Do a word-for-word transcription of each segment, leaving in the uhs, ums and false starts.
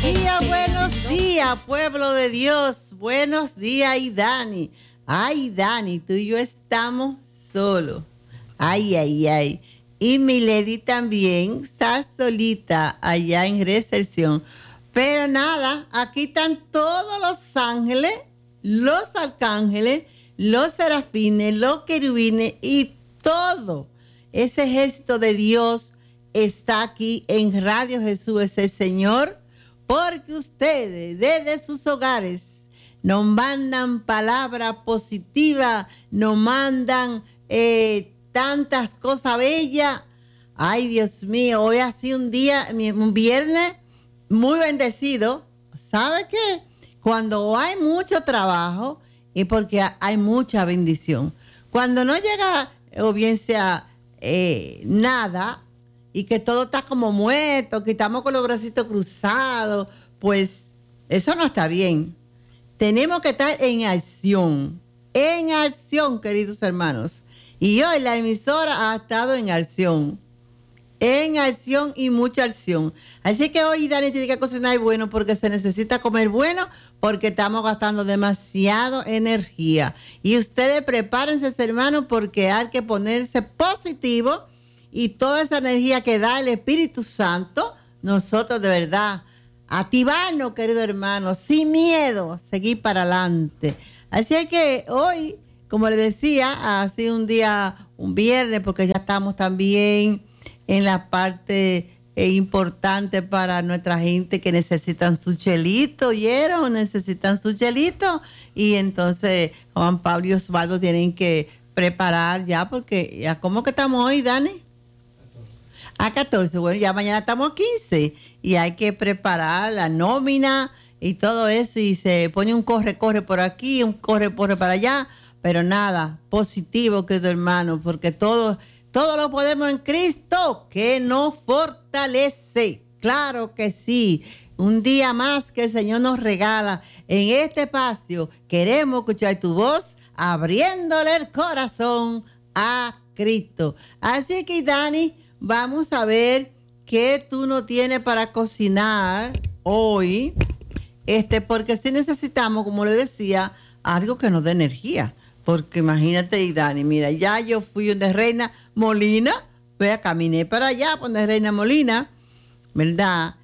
días, buenos días, pueblo de Dios. Buenos días, y Dani. Ay, Dani, tú y yo estamos solos. Ay, ay, ay. Y Milady también está solita allá en recepción. Pero nada, aquí están todos los ángeles, los arcángeles, los serafines, los querubines y todo ese ejército de Dios está aquí en Radio Jesús es el Señor, porque ustedes desde sus hogares nos mandan palabras positivas, nos mandan eh, tantas cosas bellas. Ay, Dios mío, hoy ha sido un día, un viernes muy bendecido. ¿Sabe qué? Cuando hay mucho trabajo y porque hay mucha bendición. Cuando no llega, o bien sea eh, nada, y que todo está como muerto, que estamos con los bracitos cruzados, pues eso no está bien. Tenemos que estar en acción, en acción, queridos hermanos. Y hoy la emisora ha estado en acción, en acción y mucha acción. Así que hoy Dani tiene que cocinar bueno porque se necesita comer bueno, porque estamos gastando demasiado energía. Y ustedes prepárense, hermanos, porque hay que ponerse positivo. Y toda esa energía que da el Espíritu Santo, nosotros de verdad, activarnos, querido hermano, sin miedo, seguir para adelante. Así es que hoy, como les decía, ha sido un día, un viernes, porque ya estamos también en la parte eh, importante para nuestra gente que necesitan su chelito, ¿oyeron? Necesitan su chelito. Y entonces Juan Pablo y Osvaldo tienen que preparar ya, porque ya, ¿cómo que estamos hoy, Dani? A catorce, bueno, ya mañana estamos a quince y hay que preparar la nómina y todo eso y se pone un corre-corre por aquí, un corre-corre para allá, pero nada, positivo, querido hermano, porque todo, todo lo podemos en Cristo que nos fortalece. Claro que sí, un día más que el Señor nos regala en este espacio. Queremos escuchar tu voz abriéndole el corazón a Cristo. Así que, Dani, vamos a ver qué tú no tienes para cocinar hoy, este, porque sí necesitamos, como le decía, algo que nos dé energía. Porque imagínate, y Dani, mira, ya yo fui donde Reina Molina, vea, caminé para allá, donde Reina Molina, ¿verdad?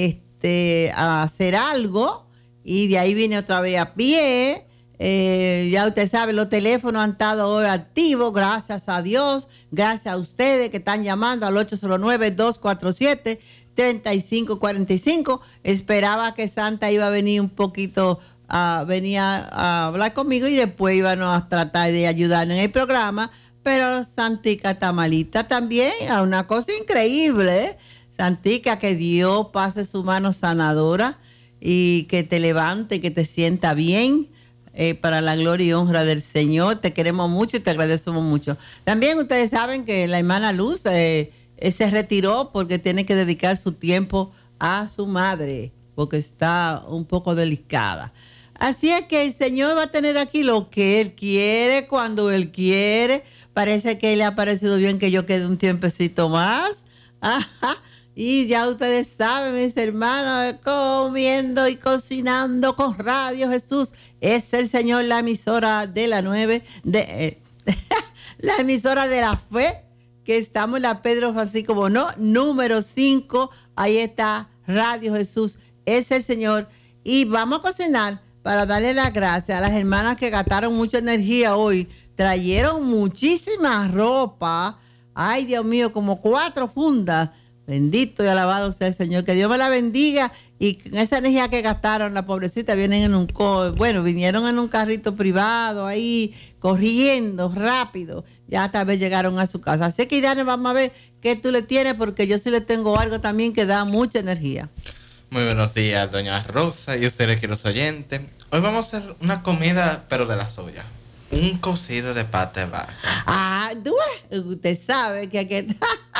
Este, a hacer algo, y de ahí vine otra vez a pie. Eh, ya usted sabe, los teléfonos han estado hoy activos, gracias a Dios, gracias a ustedes que están llamando al ocho cero nueve, dos cuatro siete, tres cinco cuatro cinco. Esperaba que Santa iba a venir un poquito, uh, venía a hablar conmigo y después íbamos a tratar de ayudarnos en el programa, pero Santica está malita también, es una cosa increíble, ¿eh? Santica, que Dios pase su mano sanadora y que te levante, que te sienta bien. Eh, para la gloria y honra del Señor, te queremos mucho y te agradecemos mucho. También ustedes saben que la hermana Luz eh, eh, se retiró porque tiene que dedicar su tiempo a su madre, porque está un poco delicada. Así es que el Señor va a tener aquí lo que Él quiere, cuando Él quiere. Parece que le ha parecido bien que yo quede un tiempecito más. Ajá. Y ya ustedes saben, mis hermanos, comiendo y cocinando con Radio Jesús es el Señor, la emisora de la nueve, de, eh, la emisora de la fe, que estamos en la Pedro Francisco Bono, número cinco, ahí está Radio Jesús, es el Señor. Y vamos a cocinar para darle las gracias a las hermanas que gastaron mucha energía hoy, trajeron muchísima ropa, ay Dios mío, como cuatro fundas. Bendito y alabado sea el Señor, que Dios me la bendiga, y con esa energía que gastaron, la pobrecita, vienen en un, co bueno, vinieron en un carrito privado ahí, corriendo rápido, ya tal vez llegaron a su casa. Así que, Dani, vamos a ver qué tú le tienes, porque yo sí le tengo algo también que da mucha energía. Muy buenos días, doña Rosa, y ustedes, queridos oyentes. Hoy vamos a hacer una comida, pero de la soya. Un cocido de pata de vaca. Ah, tú, usted sabe que hay que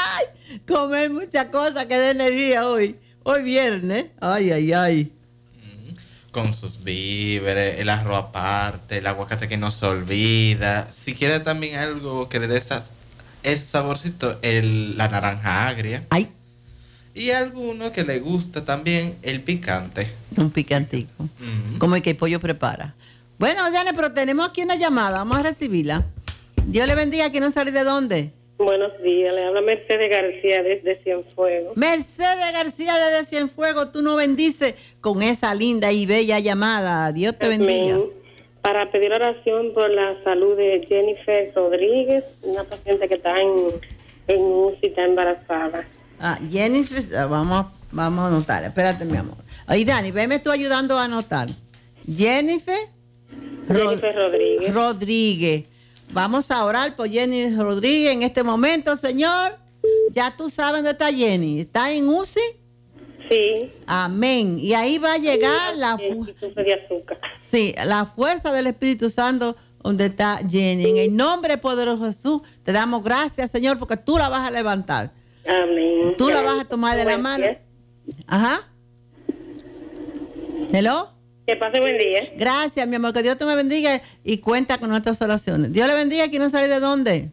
comer muchas cosas que den energía hoy. Hoy viernes. Ay, ay, ay. Con sus víveres, el arroz aparte, el aguacate que no se olvida. Si quiere también algo que le dé esas, ese saborcito, el, la naranja agria. Ay. y a alguno que le gusta también el picante. Un picantico. Mm. Como el que el pollo prepara. Bueno, Diana, pero tenemos aquí una llamada. Vamos a recibirla. Dios le bendiga. ¿Quién no sabe de dónde? Buenos días, le habla Mercedes García desde Cienfuegos. Mercedes García desde Cienfuegos, tú nos bendices con esa linda y bella llamada. Dios te bendiga. Amén. Para pedir oración por la salud de Jennifer Rodríguez, una paciente que está en, en U C I, está embarazada. Ah, Jennifer, vamos, vamos a anotar. Espérate, mi amor. Ay, Dani, veme tú ayudando a anotar. Jennifer, Jennifer Rod- Rodríguez. Rodríguez. Vamos a orar por Jenny Rodríguez en este momento, Señor. Ya tú sabes dónde está Jenny. ¿Está en U C I? Sí. Amén. Y ahí va a llegar Sí, la, y fu- sufre de azúcar. sí, la fuerza del Espíritu Santo donde está Jenny. En el nombre poderoso de Jesús, te damos gracias, Señor, porque tú la vas a levantar. Amén. Tú la vas a tomar de la Buen mano. día. Ajá. Hello. Que pase buen día. Gracias, mi amor. Que Dios te me bendiga y cuenta con nuestras oraciones. Dios le bendiga. ¿Quién no sale de dónde?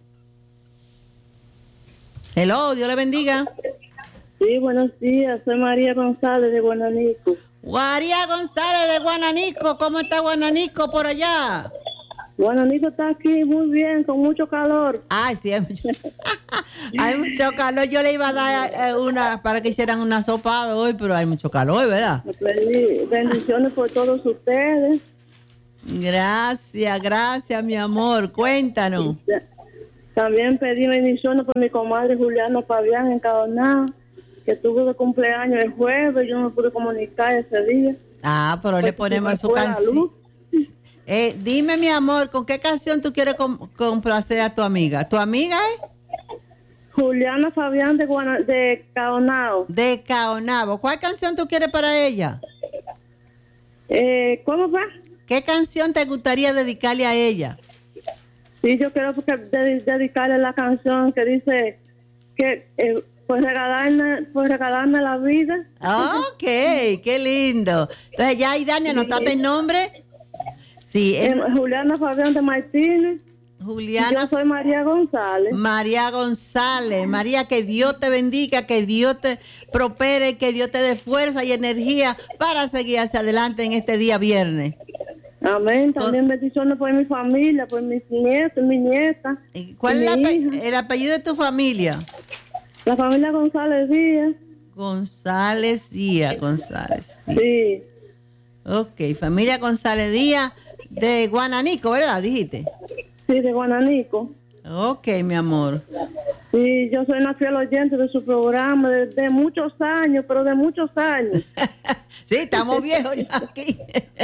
Hello. Dios le bendiga. Sí, buenos días. Soy María González de Guananico. María González de Guananico. ¿Cómo está Guananico por allá? Guananico está aquí muy bien, con mucho calor. Ay, sí, hay mucho, hay mucho calor. Yo le iba a dar eh, una para que hicieran una sopa hoy, pero hay mucho calor, ¿verdad? Le pedí bendiciones por todos ustedes. Gracias, gracias, mi amor. Cuéntanos. También pedí bendiciones por mi comadre Juliana Fabián en Caoná, que tuvo de cumpleaños el jueves. Yo no me pude comunicar ese día. Ah, pero le Porque se ponemos me su fue la canción. luz. Eh, dime, mi amor, ¿con qué canción tú quieres com- complacer a tu amiga? ¿Tu amiga es? Juliana Fabián de, Guana, de Caonao. De Caonabo. ¿Cuál canción tú quieres para ella? Eh, ¿Cómo va? ¿Qué canción te gustaría dedicarle a ella? Sí, yo quiero porque de- dedicarle la canción que dice que eh, pues regalarme, pues regalarme la vida. Ok, qué lindo. Entonces ya, y Dani, ¿anotaste el nombre? Sí, Eh, el- Juliana Fabián de Martínez. Juliana Yo soy María González. María González. María, que Dios te bendiga, que Dios te prospere, que Dios te dé fuerza y energía para seguir hacia adelante en este día viernes. Amén. También bendiciones por mi familia, por mis nietos, mi nieta. ¿Cuál es y la mi ape- hija. el apellido de tu familia? La familia González Díaz. González Díaz, González. Sí. Sí. Ok, familia González Díaz de Guananico, ¿verdad? Dijiste. Sí, de Guananico. Ok, mi amor. Sí, yo soy una fiel oyente de su programa de, de muchos años, pero de muchos años. Sí, estamos viejos ya aquí.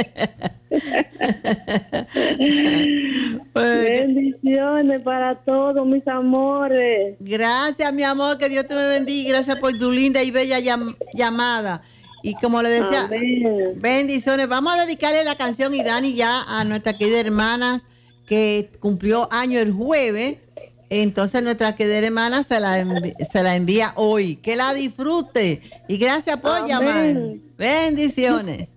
Pues, Bendiciones para todos mis amores. gracias, mi amor, que Dios te me bendiga. Gracias por tu linda y bella llam- llamada. Y como le decía, Amén. bendiciones. Vamos a dedicarle la canción y Dani ya a nuestra querida hermana que cumplió año el jueves. Entonces nuestra querida hermana se la, envi- se la envía hoy. Que la disfrute. Y gracias por Amén. llamar. Bendiciones.